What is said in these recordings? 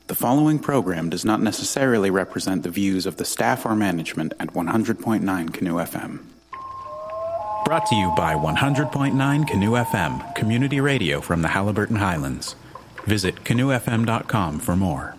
The following program does not necessarily represent the views of the staff or management at 100.9 Canoe FM. Brought to you by 100.9 Canoe FM, community radio from the Haliburton Highlands. Visit canoefm.com for more.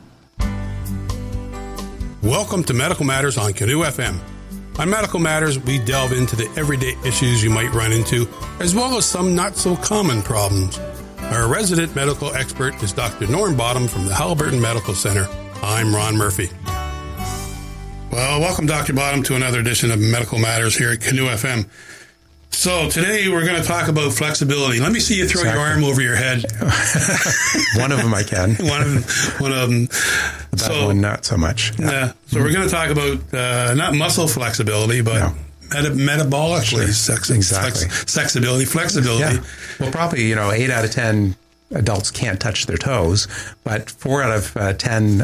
Welcome to Medical Matters on Canoe FM. On Medical Matters, we delve into the everyday issues you might run into, as well as some not-so-common problems. Our resident medical expert is Dr. Norm Bottom from the Haliburton Medical Center. I'm Ron Murphy. Well, welcome, Dr. Bottom, to another edition of Medical Matters here at Canoe FM. So today we're going to talk about flexibility. Let me see you throw your arm over your head. One of them I can. One of them. That one, not so much. Yeah. So we're going to talk about not muscle flexibility, but metabolically flexibility. Yeah. Well, probably, 8 out of 10 adults can't touch their toes, but 4 out of 10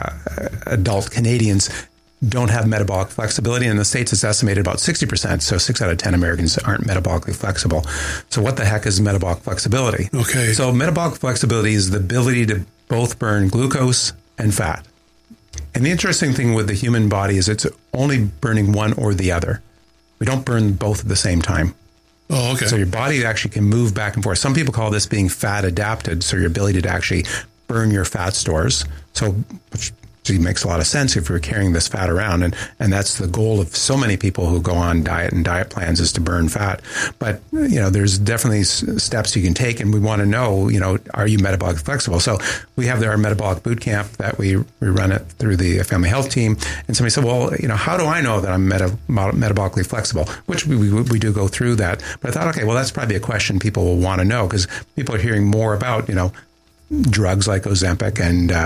adult Canadians don't have metabolic flexibility. In the States, it's estimated about 60%. So 6 out of 10 Americans aren't metabolically flexible. So what the heck is metabolic flexibility? Okay. So metabolic flexibility is the ability to both burn glucose and fat. And the interesting thing with the human body is it's only burning one or the other. We don't burn both at the same time. Oh, okay. So your body actually can move back and forth. Some people call this being fat adapted. So your ability to actually burn your fat stores. So which makes a lot of sense if you're carrying this fat around. And that's the goal of so many people who go on diet and diet plans is to burn fat. But, there's definitely steps you can take. And we want to know, are you metabolic flexible? So we have our metabolic boot camp that we run it through the family health team. And somebody said, well, how do I know that I'm metabolically flexible? Which we do go through that. But I thought, okay, well, that's probably a question people will want to know because people are hearing more about, drugs like Ozempic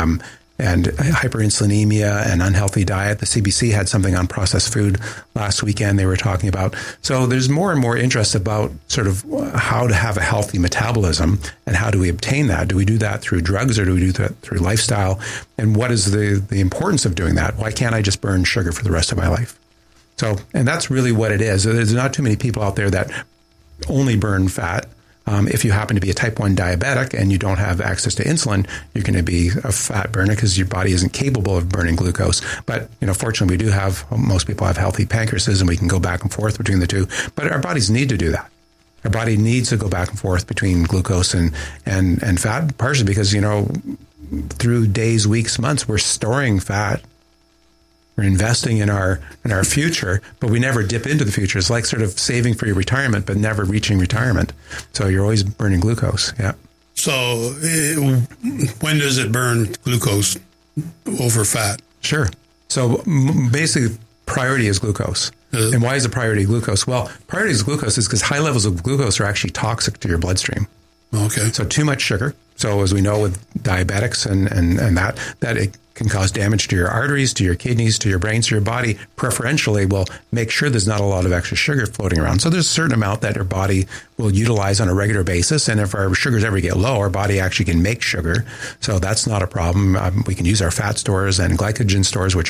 and hyperinsulinemia and unhealthy diet. The CBC had something on processed food last weekend they were talking about. So there's more and more interest about sort of how to have a healthy metabolism and how do we obtain that? Do we do that through drugs or do we do that through lifestyle? And what is the importance of doing that? Why can't I just burn sugar for the rest of my life? So, and that's really what it is. There's not too many people out there that only burn fat. If you happen to be a type 1 diabetic and you don't have access to insulin, you're going to be a fat burner because your body isn't capable of burning glucose. But, fortunately, most people have healthy pancreases and we can go back and forth between the two. But our bodies need to do that. Our body needs to go back and forth between glucose and fat, partially because, through days, weeks, months, we're storing fat. We're investing in our future, but we never dip into the future. It's like sort of saving for your retirement, but never reaching retirement. So you're always burning glucose. Yeah. So when does it burn glucose over fat? Sure. So basically, priority is glucose. And why is the priority glucose? Well, priority is glucose is because high levels of glucose are actually toxic to your bloodstream. Okay. So too much sugar. So as we know with diabetics and that it can cause damage to your arteries, to your kidneys, to your brain. So your body preferentially will make sure there's not a lot of extra sugar floating around. So there's a certain amount that our body will utilize on a regular basis. And if our sugars ever get low, our body actually can make sugar. So that's not a problem. We can use our fat stores and glycogen stores, which